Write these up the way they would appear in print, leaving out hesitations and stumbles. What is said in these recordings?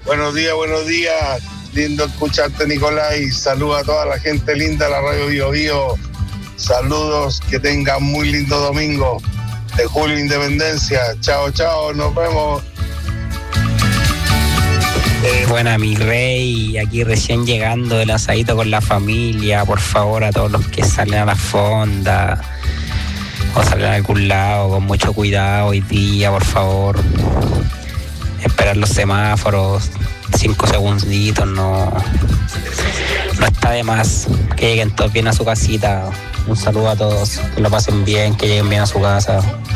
Buenos días. Lindo escucharte, Nicolás, y saludos a toda la gente linda de la Radio Bio Bio. Saludos, que tengan muy lindo domingo de Julio Independencia. Chao, nos vemos. Buena, mi rey, aquí recién llegando del asadito con la familia. Por favor, a todos los que salen a la fonda o salen a algún lado, con mucho cuidado hoy día, por favor. Esperar los semáforos, 5 segunditos, no está de más. Que lleguen todos bien a su casita. Un saludo a todos, que lo pasen bien, que lleguen bien a su casa.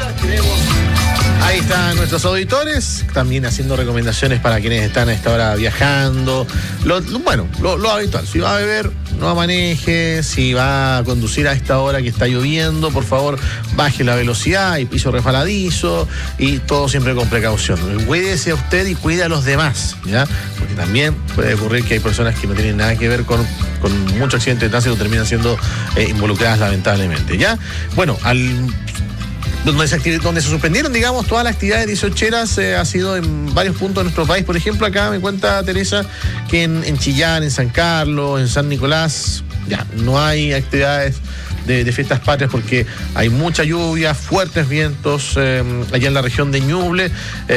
Ahí están nuestros auditores, también haciendo recomendaciones para quienes están a esta hora viajando. Lo habitual, si va a beber, no maneje. Si va a conducir a esta hora que está lloviendo, por favor, baje la velocidad y piso resbaladizo, y todo siempre con precaución. Cuídese a usted y cuide a los demás, ¿ya? Porque también puede ocurrir que hay personas que no tienen nada que ver con muchos accidentes de tránsito, terminan siendo involucradas lamentablemente, ¿ya? Bueno, donde se suspendieron, digamos, todas las actividades 18eras ha sido en varios puntos de nuestro país. Por ejemplo, acá me cuenta Teresa que en Chillán, en San Carlos, en San Nicolás, ya no hay actividades de fiestas patrias porque hay mucha lluvia, fuertes vientos allá en la región de Ñuble,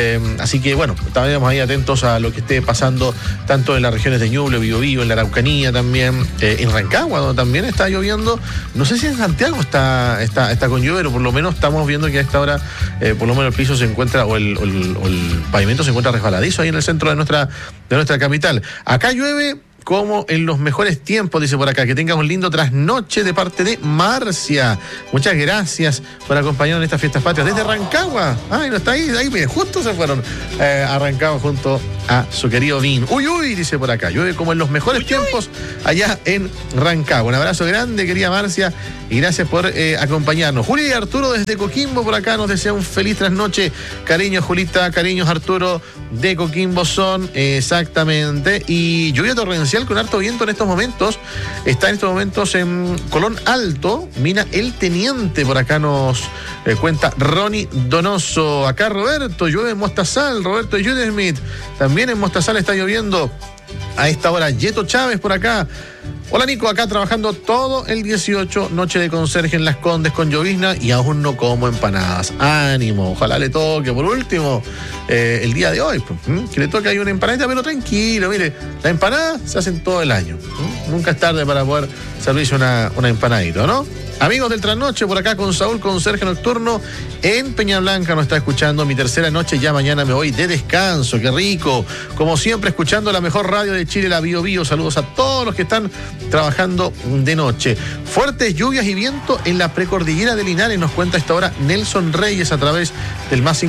así que bueno, estaremos ahí atentos a lo que esté pasando tanto en las regiones de Ñuble, Biobío, en la Araucanía también, en Rancagua, donde también está lloviendo. No sé si en Santiago está con lluvia, pero por lo menos estamos viendo que a esta hora por lo menos el piso se encuentra, o el pavimento se encuentra resbaladizo ahí en el centro de nuestra capital. Acá llueve como en los mejores tiempos, dice por acá. Que tengas un lindo trasnoche de parte de Marcia. Muchas gracias por acompañarnos en estas fiestas patrias desde Rancagua. Ay, no está ahí, mire, justo se fueron a Rancagua junto a su querido Vin. Uy, dice por acá. Llueve como en los mejores tiempos allá en Rancagua. Un abrazo grande, querida Marcia, y gracias por acompañarnos. Julia y Arturo desde Coquimbo por acá nos desea un feliz trasnoche. Cariños, Julita, cariños, Arturo, de Coquimbo son, exactamente. Y lluvia torrencial con harto viento en estos momentos. Está en estos momentos en Colón Alto, mina El Teniente, por acá nos cuenta Ronnie Donoso. Acá Roberto, llueve en Mostazal, Roberto de Judy Smith. También en Mostazal está lloviendo a esta hora. Yeto Chávez por acá. Hola Nico, acá trabajando todo el 18, noche de conserje en Las Condes con llovizna y aún no como empanadas. Ánimo, ojalá le toque por último el día de hoy, que le toque ahí una empanadita, pero tranquilo, mire, las empanadas se hacen todo el año. Nunca es tarde para poder servirse una empanadita, ¿no? Amigos del Trasnoche, por acá con Saúl, conserje nocturno en Peña Blanca, nos está escuchando. Mi tercera noche, ya mañana me voy de descanso, qué rico. Como siempre, escuchando la mejor radio de Chile, la Bio Bio. Saludos a todos los que están trabajando de noche. Fuertes lluvias y viento en la precordillera de Linares, nos cuenta a esta hora Nelson Reyes a través del más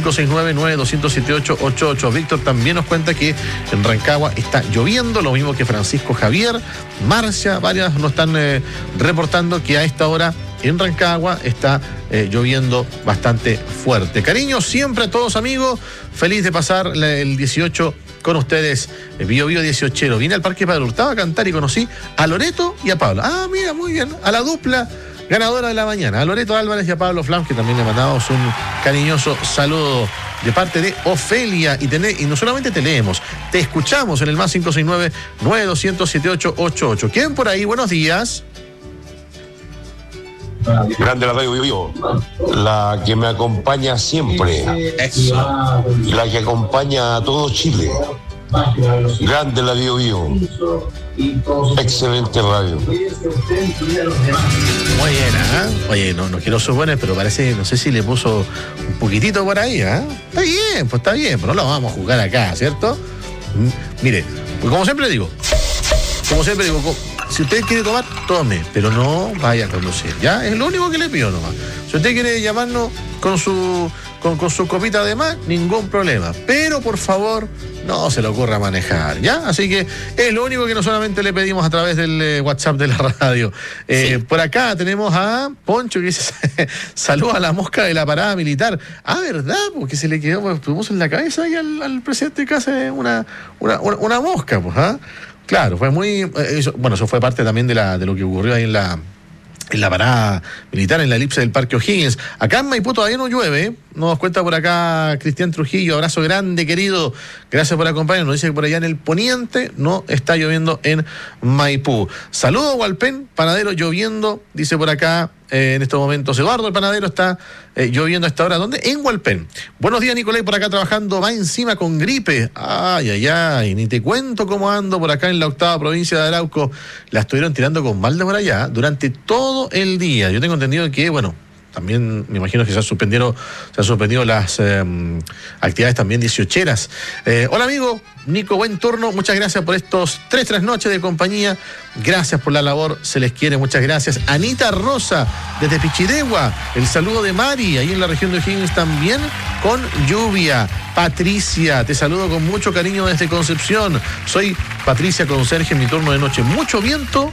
569-9278-88. Víctor también nos cuenta que en Rancagua está lloviendo, lo mismo que Francisco Javier. Marcia, varias nos están reportando que a esta hora en Rancagua está lloviendo bastante fuerte. Cariño siempre a todos, amigos. Feliz de pasar el 18 con ustedes. Bio Bio 18ero. Vine al Parque Padre Hurtado a cantar y conocí a Loreto y a Pablo. Ah, mira, muy bien. A la dupla ganadora de la mañana. A Loreto Álvarez y a Pablo Flams, que también le mandamos un cariñoso saludo de parte de Ofelia. Y no solamente te leemos, te escuchamos en el más 569-9200-7888. ¿Quién por ahí? Buenos días. Grande la Radio Bio Bio, la que me acompaña siempre. Eso. La que acompaña a todo Chile. Grande la Bio Bio. Excelente radio. Muy buena, ¿eh? Oye, no quiero suponer, pero parece, no sé si le puso un poquitito por ahí, ¿eh? Está bien, pero no lo vamos a jugar acá, ¿cierto? Mire, pues como siempre digo, si usted quiere tomar, tome, pero no vaya a conducir, ¿ya? Es lo único que le pido nomás. Si usted quiere llamarnos con su copita de más, ningún problema. Pero, por favor, no se le ocurra manejar, ¿ya? Así que es lo único que no solamente le pedimos a través del WhatsApp de la radio. Sí. Por acá tenemos a Poncho que dice, saluda a la mosca de la parada militar. Ah, ¿verdad? Porque se le quedó, pues, puso en la cabeza ahí al presidente casi una mosca, pues, ¿ah? Claro, fue muy... eso fue parte también de lo que ocurrió ahí en la parada militar, en la elipse del Parque O'Higgins. Acá en Maipú todavía no llueve, Nos cuenta por acá Cristian Trujillo, abrazo grande, querido. Gracias por acompañarnos. Nos dice que por allá en el poniente no está lloviendo en Maipú. Saludos, Hualpén, panadero lloviendo, dice por acá. En estos momentos Eduardo, el panadero, está lloviendo a esta hora. ¿Dónde? En Hualpén. Buenos días, Nicolai, por acá trabajando, va encima con gripe. Ay, ni te cuento cómo ando por acá en la 8ª provincia de Arauco. La estuvieron tirando con balde por allá durante todo el día. Yo tengo entendido que, bueno, también me imagino que se han suspendido las actividades también 18eras. Hola, amigo Nico, buen turno. Muchas gracias por estos 3 trasnoches de compañía. Gracias por la labor, se les quiere, muchas gracias. Anita Rosa, desde Pichidegua. El saludo de Mari, ahí en la región de O'Higgins también, con lluvia. Patricia, te saludo con mucho cariño desde Concepción. Soy Patricia Conserje en mi turno de noche. Mucho viento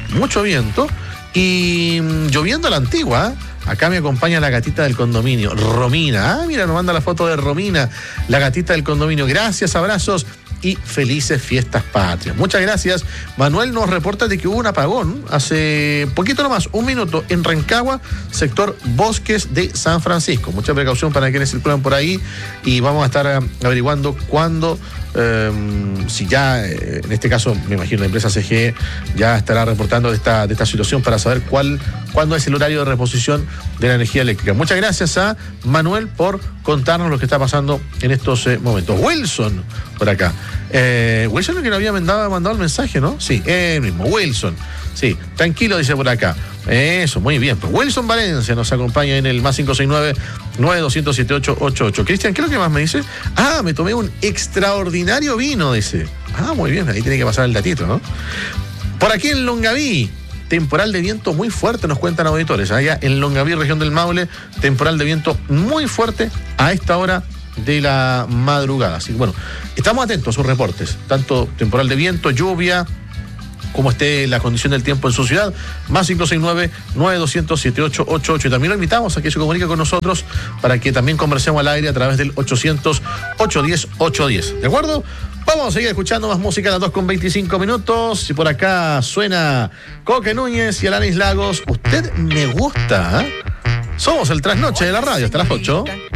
y lloviendo a la antigua. Acá me acompaña la gatita del condominio, Romina. Mira, nos manda la foto de Romina, la gatita del condominio. Gracias, abrazos y felices fiestas patrias. Muchas gracias. Manuel nos reporta de que hubo un apagón hace poquito nomás, 1 minuto, en Rancagua, sector Bosques de San Francisco. Mucha precaución para quienes circulan por ahí y vamos a estar averiguando cuándo, si ya, en este caso, me imagino la empresa CGE ya estará reportando de esta situación para saber cuándo es el horario de reposición de la energía eléctrica. Muchas gracias a Manuel por contarnos lo que está pasando en estos momentos. Wilson, por acá. Wilson es el que nos había mandado el mensaje, ¿no? Sí, el mismo, Wilson. Sí, tranquilo, dice por acá. Eso, muy bien. Pues Wilson Valencia nos acompaña en el más 569-9207-888. Cristian, ¿qué es lo que más me dice? Me tomé un extraordinario vino, dice. Muy bien, ahí tiene que pasar el datito, ¿no? Por aquí en Longaví, temporal de viento muy fuerte, nos cuentan auditores. Allá en Longaví, región del Maule, temporal de viento muy fuerte a esta hora de la madrugada. Así que bueno, estamos atentos a sus reportes, tanto temporal de viento, lluvia, como esté la condición del tiempo en su ciudad. Más 569-9207-888. Y también lo invitamos a que se comunique con nosotros para que también conversemos al aire a través del 800-810-810. ¿De acuerdo? Vamos a seguir escuchando más música a las 2:25. Y por acá suena Coque Núñez y Alanis Lagos. Usted me gusta, ¿eh? Somos el trasnoche de la radio hasta las 8.